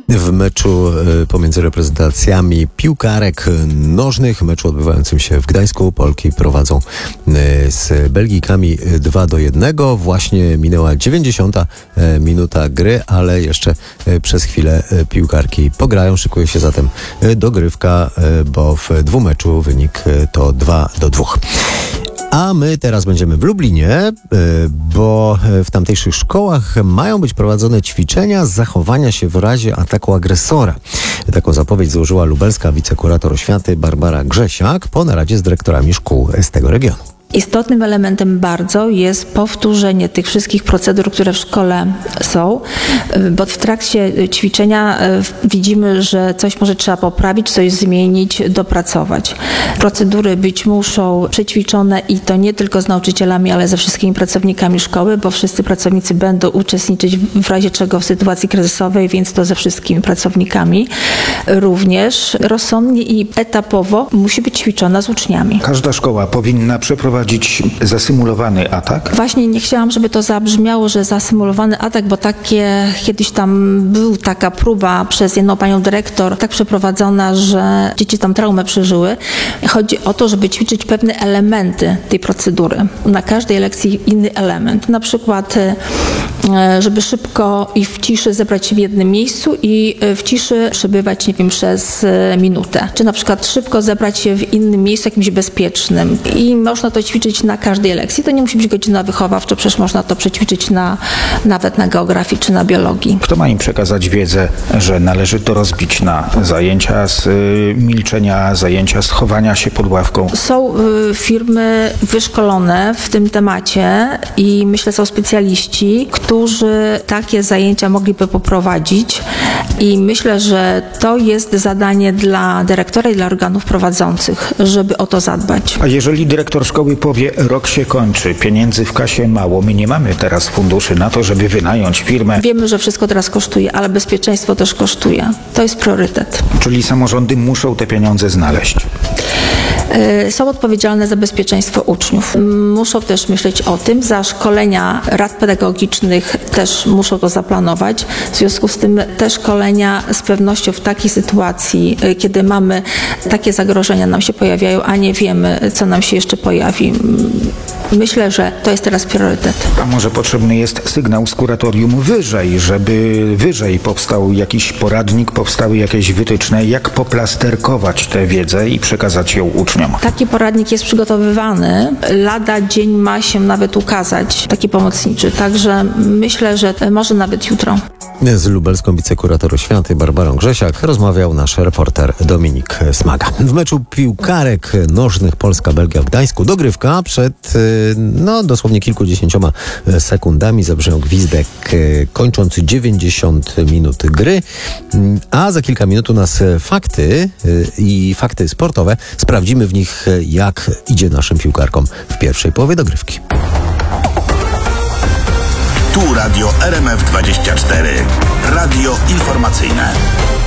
W meczu pomiędzy reprezentacjami piłkarek nożnych, meczu odbywającym się w Gdańsku, Polki prowadzą z Belgijkami 2-1. Właśnie minęła 90. minuta gry, ale jeszcze przez chwilę piłkarki pograją. Szykuje się zatem dogrywka, bo w dwumeczu wynik to 2-2. A my teraz będziemy w Lublinie, bo w tamtejszych szkołach mają być prowadzone ćwiczenia zachowania się w razie ataku agresora. Taką zapowiedź złożyła lubelska wicekurator oświaty Barbara Grzesiak po naradzie z dyrektorami szkół z tego regionu. Istotnym elementem bardzo jest powtórzenie tych wszystkich procedur, które w szkole są, bo w trakcie ćwiczenia widzimy, że coś może trzeba poprawić, coś zmienić, dopracować. Procedury być muszą przećwiczone i to nie tylko z nauczycielami, ale ze wszystkimi pracownikami szkoły, bo wszyscy pracownicy będą uczestniczyć w razie czego w sytuacji kryzysowej, więc to ze wszystkimi pracownikami. Również rozsądnie i etapowo musi być ćwiczona z uczniami. Każda szkoła powinna przeprowadzić zasymulowany atak? Właśnie nie chciałam, żeby to zabrzmiało, że zasymulowany atak, bo kiedyś tam był taka próba przez jedną panią dyrektor tak przeprowadzona, że dzieci tam traumę przeżyły. Chodzi o to, żeby ćwiczyć pewne elementy tej procedury. Na każdej lekcji inny element. Na przykład, żeby szybko i w ciszy zebrać się w jednym miejscu i w ciszy przebywać, nie wiem, przez minutę. Czy na przykład szybko zebrać się w innym miejscu, jakimś bezpiecznym. I można to ćwiczyć na każdej lekcji. To nie musi być godzina wychowawcza, przecież można to przećwiczyć nawet na geografii czy na biologii. Kto ma im przekazać wiedzę, że należy to rozbić na zajęcia z milczenia, zajęcia z chowania się pod ławką? Są firmy wyszkolone w tym temacie i myślę, są specjaliści, którzy takie zajęcia mogliby poprowadzić i myślę, że to jest zadanie dla dyrektora i dla organów prowadzących, żeby o to zadbać. A jeżeli dyrektor szkoły powie, rok się kończy, pieniędzy w kasie mało, my nie mamy teraz funduszy na to, żeby wynająć firmę. Wiemy, że wszystko teraz kosztuje, ale bezpieczeństwo też kosztuje. To jest priorytet. Czyli samorządy muszą te pieniądze znaleźć. Są odpowiedzialne za bezpieczeństwo uczniów. Muszą też myśleć o tym, za szkolenia rad pedagogicznych też muszą to zaplanować. W związku z tym te szkolenia z pewnością w takiej sytuacji, kiedy mamy takie zagrożenia nam się pojawiają, a nie wiemy, co nam się jeszcze pojawi. Myślę, że to jest teraz priorytet. A może potrzebny jest sygnał z kuratorium wyżej, żeby wyżej powstał jakiś poradnik, powstały jakieś wytyczne, jak poplasterkować tę wiedzę i przekazać ją uczniom? Taki poradnik jest przygotowywany. Lada dzień ma się nawet ukazać, taki pomocniczy. Także myślę, że może nawet jutro. Z lubelską wicekurator oświaty Barbarą Grzesiak rozmawiał nasz reporter Dominik Smaga. W meczu piłkarek nożnych Polska-Belgia w Gdańsku dogrywka przed dosłownie kilkudziesięcioma sekundami zabrzmiał gwizdek kończący 90 minut gry, a za kilka minut u nas fakty sportowe. Sprawdzimy w nich, jak idzie naszym piłkarkom w pierwszej połowie dogrywki. Tu Radio RMF 24. Radio informacyjne.